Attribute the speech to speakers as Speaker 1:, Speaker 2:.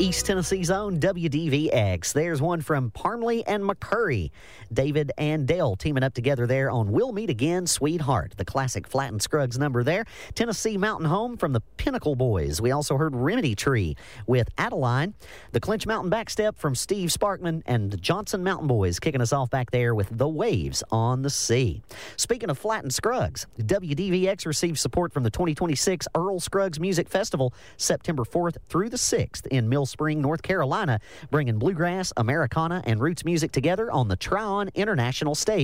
Speaker 1: East Tennessee's own WDVX. There's one from Parmley and McCurry. David and Dale teaming up together there on We'll Meet Again, Sweetheart, the classic Flatt and Scruggs number there. Tennessee Mountain Home from the Pinnacle Boys. We also heard Remedy Tree with Adeline. The Clinch Mountain Backstep from Steve Sparkman, and the Johnson Mountain Boys kicking us off back there with The Waves on the Sea. Speaking of Flatt and Scruggs, WDVX receives support from the 2026 Earl Scruggs Music Festival, September 4th through the 6th in Mill Spring, North Carolina, bringing bluegrass, Americana, and roots music together on the Tryon International stage.